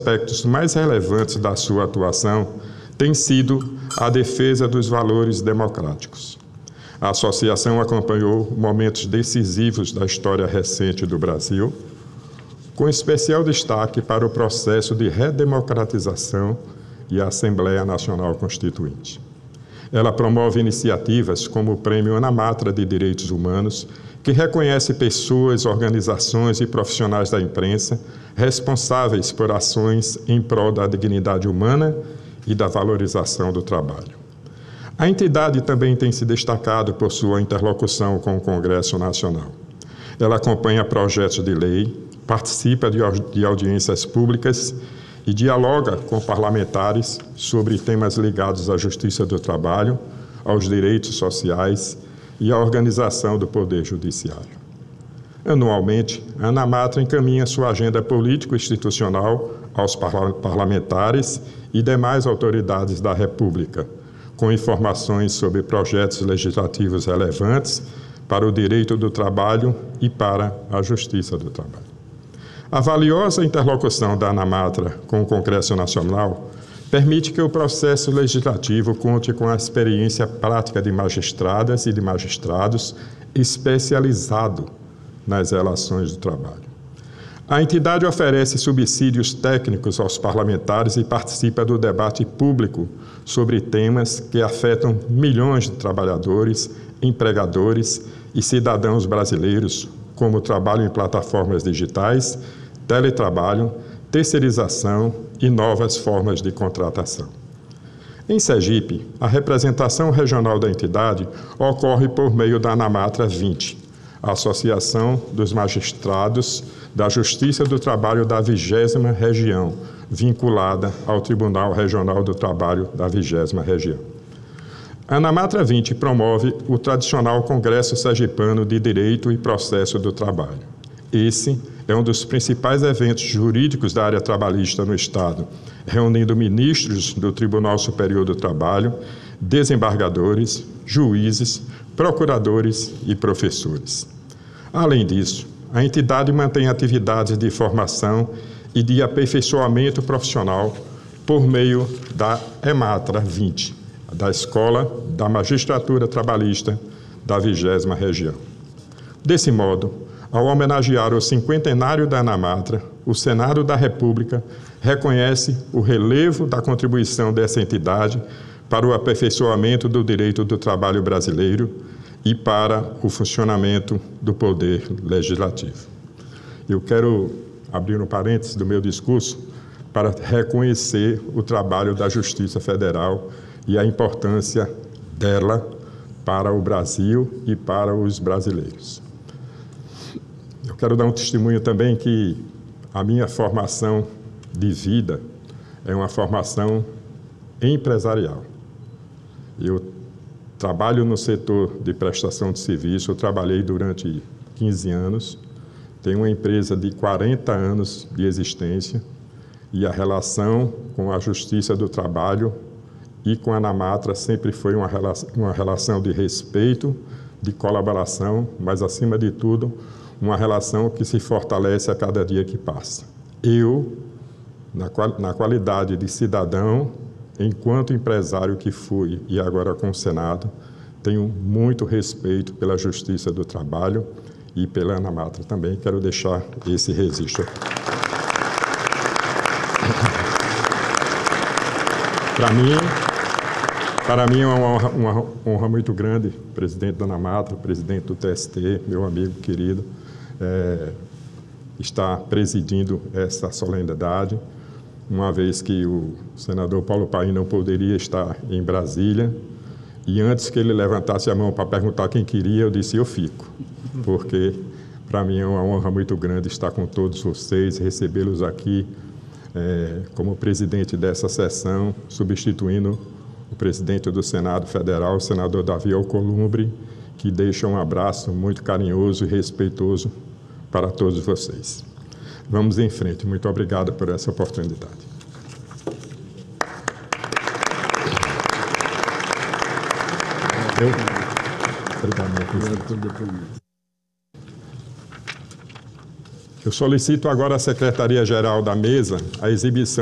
aspectos mais relevantes da sua atuação tem sido a defesa dos valores democráticos. A associação acompanhou momentos decisivos da história recente do Brasil, com especial destaque para o processo de redemocratização e a Assembleia Nacional Constituinte. Ela promove iniciativas como o Prêmio Ana Matra de Direitos Humanos, que reconhece pessoas, organizações e profissionais da imprensa responsáveis por ações em prol da dignidade humana e da valorização do trabalho. A entidade também tem se destacado por sua interlocução com o Congresso Nacional. Ela acompanha projetos de lei, participa de audiências públicas e dialoga com parlamentares sobre temas ligados à justiça do trabalho, aos direitos sociais e à organização do Poder Judiciário. Anualmente, a Ana Matra encaminha sua agenda político-institucional aos parlamentares e demais autoridades da República, com informações sobre projetos legislativos relevantes para o direito do trabalho e para a justiça do trabalho. A valiosa interlocução da Ana Matra com o Congresso Nacional permite que o processo legislativo conte com a experiência prática de magistradas e de magistrados especializados nas relações do trabalho. A entidade oferece subsídios técnicos aos parlamentares e participa do debate público sobre temas que afetam milhões de trabalhadores, empregadores e cidadãos brasileiros, como o trabalho em plataformas digitais, teletrabalho, terceirização e novas formas de contratação. Em Sergipe, a representação regional da entidade ocorre por meio da Ana Matra 20, a Associação dos Magistrados da Justiça do Trabalho da 20ª Região, vinculada ao Tribunal Regional do Trabalho da 20ª Região. A Ana Matra 20 promove o tradicional Congresso Sergipano de Direito e Processo do Trabalho. Esse é um dos principais eventos jurídicos da área trabalhista no Estado, reunindo ministros do Tribunal Superior do Trabalho, desembargadores, juízes, procuradores e professores. Além disso, a entidade mantém atividades de formação e de aperfeiçoamento profissional por meio da EMATRA 20, da Escola da Magistratura Trabalhista da 20ª Região. Desse modo, ao homenagear o 50º da Ana Matra, o Senado da República reconhece o relevo da contribuição dessa entidade para o aperfeiçoamento do direito do trabalho brasileiro e para o funcionamento do Poder Legislativo. Eu quero abrir um parênteses do meu discurso para reconhecer o trabalho da Justiça Federal e a importância dela para o Brasil e para os brasileiros. Eu quero dar um testemunho também que a minha formação de vida é uma formação empresarial. Eu trabalho no setor de prestação de serviço, eu trabalhei durante 15 anos, tenho uma empresa de 40 anos de existência e a relação com a Justiça do Trabalho e com a Ana Matra sempre foi uma relação de respeito, de colaboração, mas, acima de tudo, uma relação que se fortalece a cada dia que passa. Eu, na qualidade de cidadão, enquanto empresário que fui e agora com o Senado, tenho muito respeito pela Justiça do Trabalho e pela Ana Matra também. Quero deixar esse registro. Para mim é uma honra muito grande, presidente da Ana Matra, presidente do TST, meu amigo querido, estar presidindo essa solenidade, uma vez que o senador Paulo Paim não poderia estar em Brasília, e antes que ele levantasse a mão para perguntar quem queria, eu disse, eu fico, porque para mim é uma honra muito grande estar com todos vocês, recebê-los aqui como presidente dessa sessão, substituindo o presidente do Senado Federal, o senador Davi Alcolumbre, que deixa um abraço muito carinhoso e respeitoso para todos vocês. Vamos em frente. Muito obrigado por essa oportunidade. Obrigado pelo depoimento. Eu solicito agora à Secretaria-Geral da Mesa a exibição